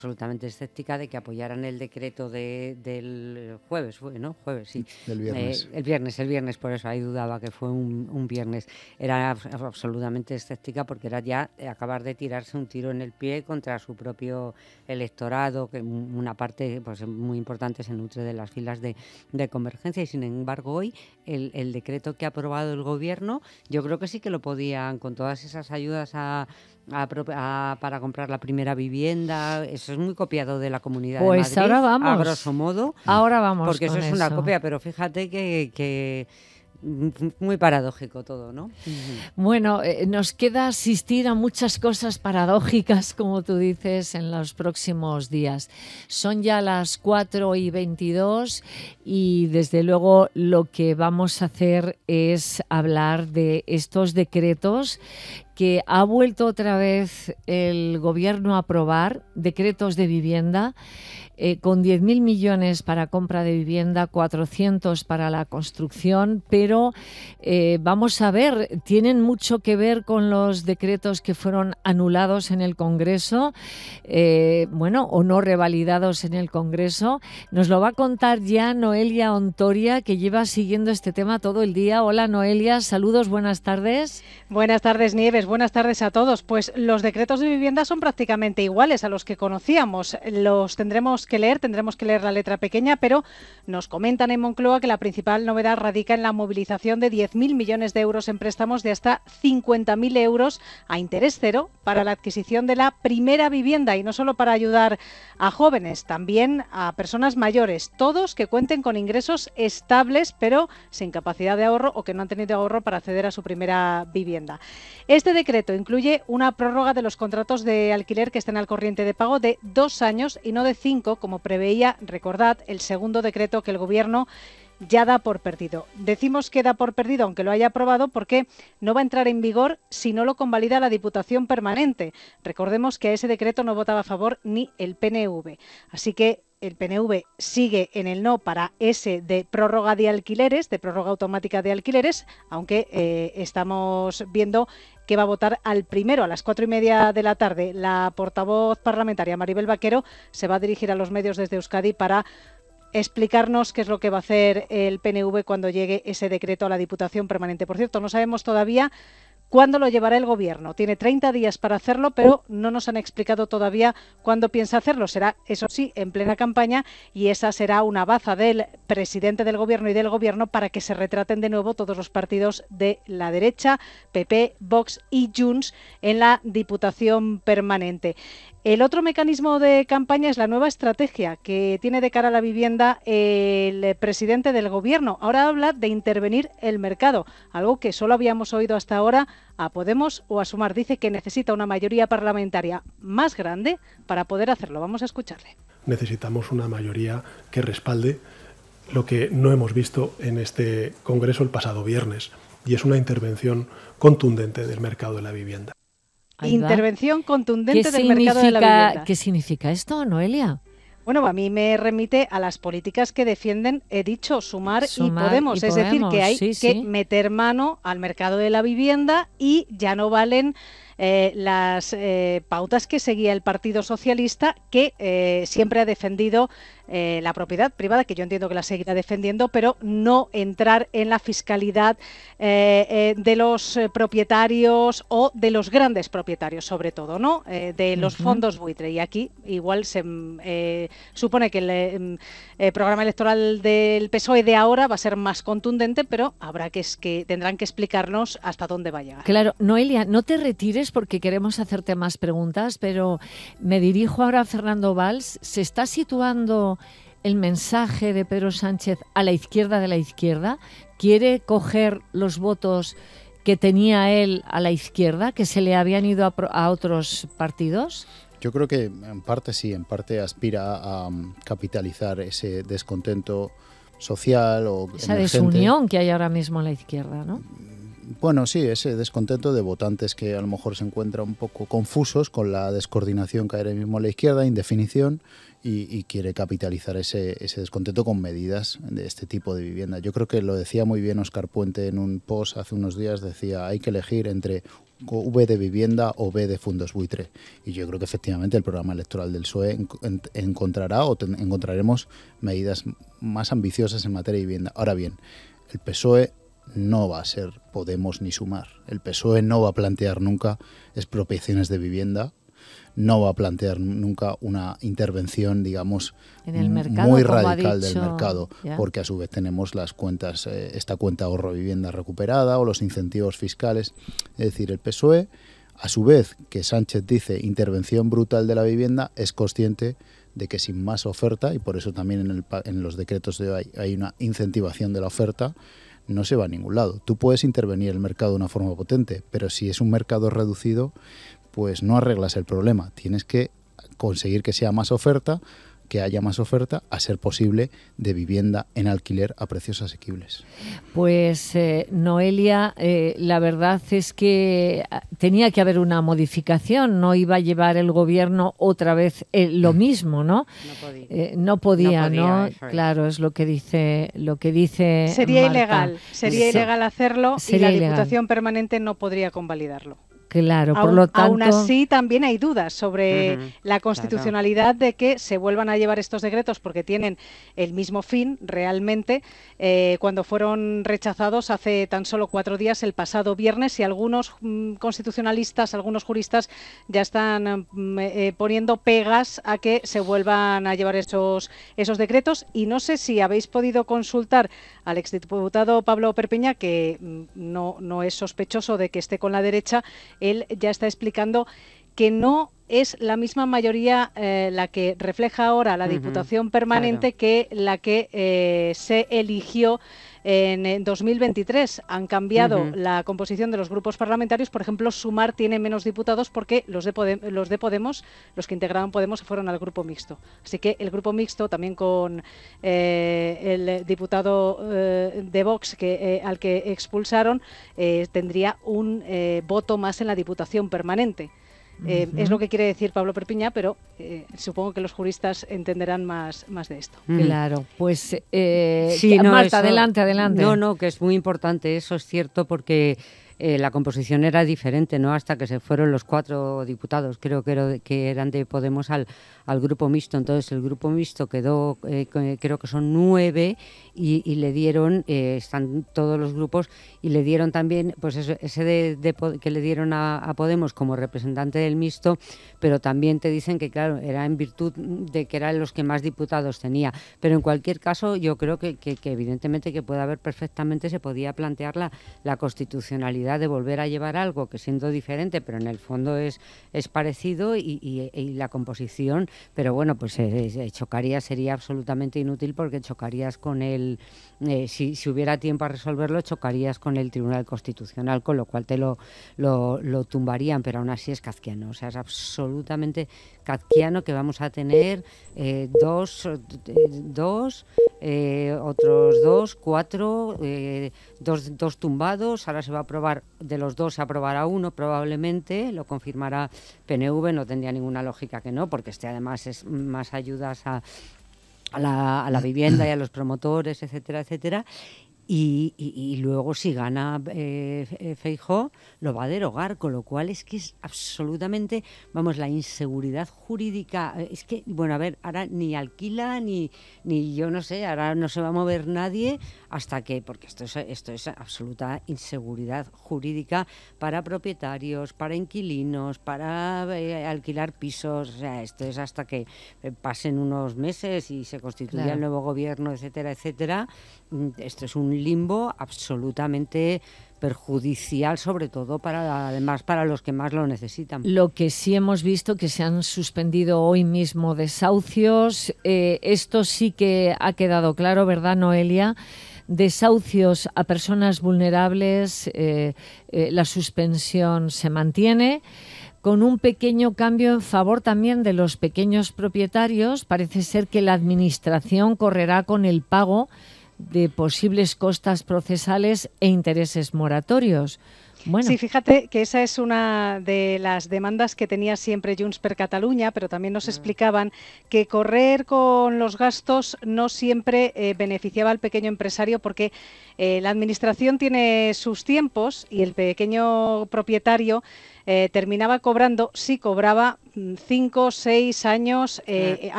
absolutamente escéptica de que apoyaran el decreto del jueves, ¿no? Jueves, sí. Del viernes. El viernes, por eso ahí dudaba que fue un viernes. Era absolutamente escéptica porque era ya acabar de tirarse un tiro en el pie contra su propio electorado, que una parte pues muy importante se nutre de las filas de Convergencia, y sin embargo hoy el decreto que ha aprobado el Gobierno, yo creo que sí que lo podían, con todas esas ayudas para comprar la primera vivienda, eso es muy copiado de la Comunidad de Madrid, ahora vamos. a grosso modo. Ahora vamos porque con eso es una copia, pero fíjate que muy paradójico todo, ¿no? Bueno, nos queda asistir a muchas cosas paradójicas, como tú dices, en los próximos días. Son ya las 4:22 y desde luego lo que vamos a hacer es hablar de estos decretos que ha vuelto otra vez el Gobierno a aprobar, decretos de vivienda, con 10.000 millones para compra de vivienda, 400 para la construcción, pero vamos a ver, tienen mucho que ver con los decretos que fueron anulados en el Congreso, o no revalidados en el Congreso. Nos lo va a contar ya Noelia Ontoria, que lleva siguiendo este tema todo el día. Hola Noelia, saludos, buenas tardes. Buenas tardes, Nieves, buenas tardes a todos. Pues los decretos de vivienda son prácticamente iguales a los que conocíamos. Los tendremos que leer la letra pequeña, pero nos comentan en Moncloa que la principal novedad radica en la movilización de 10.000 millones de euros en préstamos de hasta 50.000 euros a interés cero para la adquisición de la primera vivienda, y no solo para ayudar a jóvenes, también a personas mayores, todos que cuenten con ingresos estables pero sin capacidad de ahorro o que no han tenido ahorro para acceder a su primera vivienda. Este decreto incluye una prórroga de los contratos de alquiler que estén al corriente de pago de 2 años y no de 5, como preveía, recordad, el segundo decreto que el Gobierno ya da por perdido. Decimos que da por perdido, aunque lo haya aprobado, porque no va a entrar en vigor si no lo convalida la Diputación Permanente. Recordemos que a ese decreto no votaba a favor ni el PNV. Así que el PNV sigue en el no para ese de prórroga de alquileres, de prórroga automática de alquileres, aunque estamos viendo que va a votar al primero a las 4:30 de la tarde. La portavoz parlamentaria Maribel Vaquero se va a dirigir a los medios desde Euskadi para explicarnos qué es lo que va a hacer el PNV cuando llegue ese decreto a la Diputación Permanente. Por cierto, no sabemos todavía ¿cuándo lo llevará el Gobierno? Tiene 30 días para hacerlo, pero no nos han explicado todavía cuándo piensa hacerlo. Será, eso sí, en plena campaña, y esa será una baza del presidente del Gobierno y del Gobierno para que se retraten de nuevo todos los partidos de la derecha, PP, Vox y Junts, en la Diputación Permanente. El otro mecanismo de campaña es la nueva estrategia que tiene de cara a la vivienda el presidente del Gobierno. Ahora habla de intervenir el mercado, algo que solo habíamos oído hasta ahora a Podemos o a Sumar. Dice que necesita una mayoría parlamentaria más grande para poder hacerlo. Vamos a escucharle. Necesitamos una mayoría que respalde lo que no hemos visto en este Congreso el pasado viernes, y es una intervención contundente del mercado de la vivienda. Intervención contundente del mercado de la vivienda. ¿Qué significa esto, Noelia? Bueno, a mí me remite a las políticas que defienden, he dicho, Sumar y Podemos. Es decir, que hay que meter mano al mercado de la vivienda y ya no valen las pautas que seguía el Partido Socialista, que siempre ha defendido la propiedad privada, que yo entiendo que la seguirá defendiendo, pero no entrar en la fiscalidad de los propietarios o de los grandes propietarios, sobre todo, ¿no? De los fondos buitre. Y aquí igual se supone que el programa electoral del PSOE de ahora va a ser más contundente, pero habrá que tendrán que explicarnos hasta dónde va a llegar. Claro, Noelia, no te retires porque queremos hacerte más preguntas, pero me dirijo ahora a Fernando Valls. ¿Se está situando el mensaje de Pedro Sánchez a la izquierda de la izquierda? ¿Quiere coger los votos que tenía él a la izquierda, que se le habían ido a otros partidos? Yo creo que en parte sí, en parte aspira a capitalizar ese descontento social o esa emergente. Desunión que hay ahora mismo en la izquierda, ¿no? Bueno, sí, ese descontento de votantes que a lo mejor se encuentran un poco confusos con la descoordinación que hay ahora mismo en la izquierda, indefinición, y quiere capitalizar ese descontento con medidas de este tipo de vivienda. Yo creo que lo decía muy bien Óscar Puente en un post hace unos días, decía, hay que elegir entre V de vivienda o B de fondos buitre. Y yo creo que efectivamente el programa electoral del PSOE encontrará o encontraremos medidas más ambiciosas en materia de vivienda. Ahora bien, el PSOE no va a ser Podemos ni Sumar. El PSOE no va a plantear nunca expropiaciones de vivienda, no va a plantear nunca una intervención, digamos, en el mercado, muy radical del mercado, ya. porque a su vez tenemos las cuentas, esta cuenta ahorro vivienda recuperada o los incentivos fiscales. Es decir, el PSOE, a su vez que Sánchez dice intervención brutal de la vivienda, es consciente de que sin más oferta, y por eso también en los decretos de hoy hay una incentivación de la oferta, no se va a ningún lado. Tú puedes intervenir el mercado de una forma potente, pero si es un mercado reducido, pues no arreglas el problema. Tienes que conseguir que sea más oferta, que haya más oferta, a ser posible, de vivienda en alquiler a precios asequibles. Pues Noelia, la verdad es que tenía que haber una modificación, no iba a llevar el gobierno otra vez lo mismo, ¿no? No podía, ¿no? Claro, es lo que dice Sería Marta. ilegal hacerlo Sería y la ilegal. Diputación Permanente no podría convalidarlo. Claro, por lo tanto... Aún así, también hay dudas sobre la constitucionalidad de que se vuelvan a llevar estos decretos porque tienen el mismo fin realmente cuando fueron rechazados hace tan solo 4 días, el pasado viernes, y algunos constitucionalistas, algunos juristas ya están poniendo pegas a que se vuelvan a llevar esos decretos. Y no sé si habéis podido consultar al exdiputado Pablo Perpiñá, que no es sospechoso de que esté con la derecha. Él ya está explicando que no es la misma mayoría la que refleja ahora la Diputación Permanente, que la que se eligió en 2023. Han cambiado la composición de los grupos parlamentarios. Por ejemplo, Sumar tiene menos diputados porque los de Podemos, los que integraban Podemos, se fueron al grupo mixto. Así que el grupo mixto, también con el diputado de Vox al que expulsaron, tendría un voto más en la Diputación Permanente. Es lo que quiere decir Pablo Perpiñá, pero supongo que los juristas entenderán más de esto. Claro, pues sí, Marta, adelante. No, que es muy importante, eso es cierto, porque la composición era diferente, ¿no? Hasta que se fueron los 4 diputados, creo que eran de Podemos al grupo mixto. Entonces el grupo mixto quedó, creo que son 9, y le dieron, están todos los grupos, y le dieron también, pues eso, ese que le dieron a Podemos como representante del mixto, pero también te dicen que, claro, era en virtud de que eran los que más diputados tenía. Pero en cualquier caso, yo creo que evidentemente que puede haber perfectamente, se podía plantear la constitucionalidad de volver a llevar algo que, siendo diferente, pero en el fondo es parecido, y la composición, pero bueno, pues sería absolutamente inútil, porque chocarías con si hubiera tiempo a resolverlo, chocarías con el Tribunal Constitucional, con lo cual te lo tumbarían, pero aún así es kafkiano. O sea, es absolutamente kafkiano que vamos a tener dos, otros 2, 4, dos tumbados. Ahora se va a aprobar, de los 2 se aprobará uno probablemente, lo confirmará PNV, no tendría ninguna lógica que no, porque además es más ayudas a la vivienda y a los promotores, etcétera, etcétera. Y luego, si gana Feijóo, lo va a derogar, con lo cual es que es absolutamente, vamos, la inseguridad jurídica. Es que, bueno, a ver, ahora ni alquila, ni yo no sé, ahora no se va a mover nadie hasta que, porque esto es absoluta inseguridad jurídica para propietarios, para inquilinos, para alquilar pisos. O sea, esto es hasta que pasen unos meses y se constituya el nuevo gobierno, etcétera, etcétera. Esto es un limbo absolutamente perjudicial, sobre todo además para los que más lo necesitan. Lo que sí hemos visto, que se han suspendido hoy mismo desahucios, esto sí que ha quedado claro, ¿verdad, Noelia? Desahucios a personas vulnerables, la suspensión se mantiene, con un pequeño cambio en favor también de los pequeños propietarios. Parece ser que la Administración correrá con el pago de posibles costas procesales e intereses moratorios. Bueno. Sí, fíjate que esa es una de las demandas que tenía siempre Junts per Catalunya, pero también nos explicaban que correr con los gastos no siempre beneficiaba al pequeño empresario, porque la administración tiene sus tiempos y el pequeño propietario terminaba cobrando, sí cobraba 5 o 6 años